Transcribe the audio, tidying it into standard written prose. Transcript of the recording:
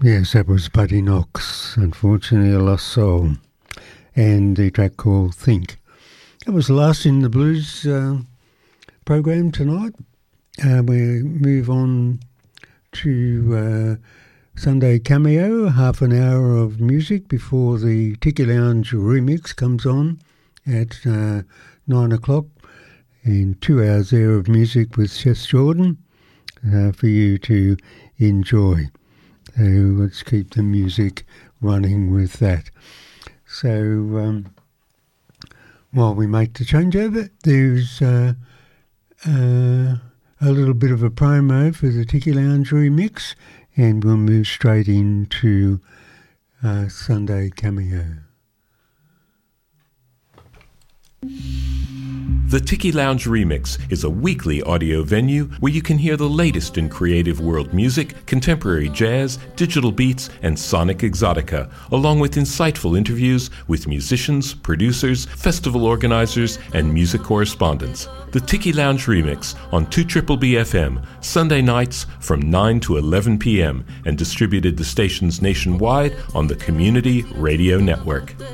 Yes, that was Buddy Knox, unfortunately a lost soul, and the track called Think. That was the last in the blues program tonight. We move on to Sunday Cameo, half an hour of music before the Tiki Lounge remix comes on at 9 o'clock, and 2 hours there of music with Chess Jordan for you to enjoy. So let's keep the music running with that. So while we make the changeover, there's a little bit of a promo for the Tiki Lounge remix, and we'll move straight into Sunday Cameo. The Tiki Lounge Remix is a weekly audio venue where you can hear the latest in creative world music, contemporary jazz, digital beats, and sonic exotica, along with insightful interviews with musicians, producers, festival organizers, and music correspondents. The Tiki Lounge Remix on 2BBB FM, Sunday nights from 9 to 11 p.m. and distributed to stations nationwide on the Community Radio Network.